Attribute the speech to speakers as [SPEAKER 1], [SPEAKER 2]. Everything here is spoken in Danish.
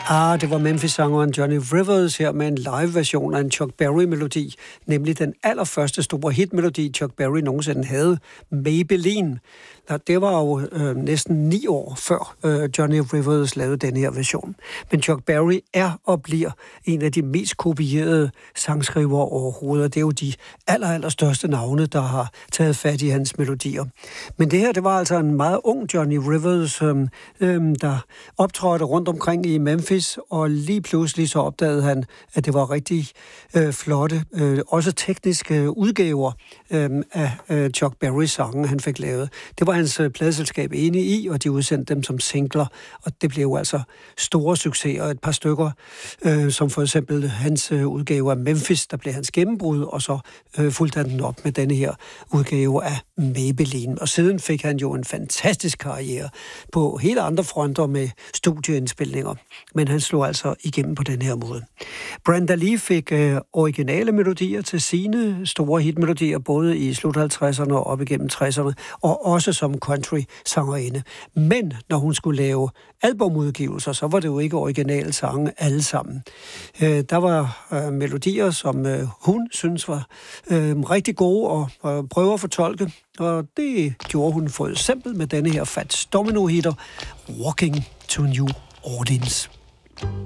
[SPEAKER 1] Det var Memphis-sangeren Johnny Rivers her med en live-version af en Chuck Berry-melodi, nemlig den allerførste store hitmelodi, Chuck Berry nogensinde havde, Maybelline. Det var jo næsten 9 år før Johnny Rivers lavede den her version. Men Chuck Berry er og bliver en af de mest kopierede sangskrivere overhovedet. Det er jo de allerstørste navne, der har taget fat i hans melodier. Men det her, det var altså en meget ung Johnny Rivers, der optrådte rundt omkring i Memphis, og lige pludselig så opdagede han, at det var rigtig flotte, også tekniske udgaver af Chuck Berrys sange, han fik lavet. Det var hans pladeselskab enige i, og de udsendte dem som singler, og det blev altså store succeser. Et par stykker, som for eksempel hans udgave af Memphis, der blev hans gennembrud, og så fulgte han den op med denne her udgave af Maybelline. Og siden fik han jo en fantastisk karriere på helt andre fronter med studieindspilninger, men han slog altså igennem på den her måde. Brenda Lee fik originale melodier til sine store hitmelodier, både i slut 50'erne og op igennem 60'erne, og også som country-sangerinde. Men når hun skulle lave albumudgivelser, så var det jo ikke originale sange alle sammen. Der var melodier, som hun synes var rigtig gode at prøve at fortolke, og det gjorde hun for eksempel med denne her Fats Domino-hitter, Walking to New Orleans.